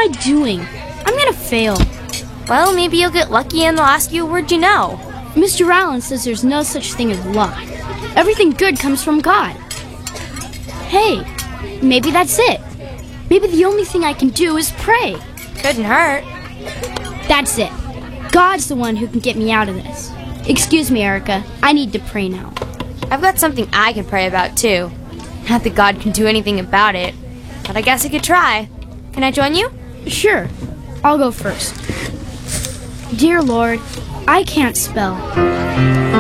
I doing? I'm gonna fail. Well, maybe you'll get lucky and they'll ask you a word you know. Mr. Allen says there's no such thing as luck. Everything good comes from God. Hey, maybe that's it. Maybe the only thing I can do is pray. Couldn't hurt. That's it. God's the one who can get me out of this. Excuse me, Erica. I need to pray now. I've got something I can pray about, too. Not that God can do anything about it, but I guess I could try. Can I join you? Sure. I'll go first. Dear Lord, I can't spell.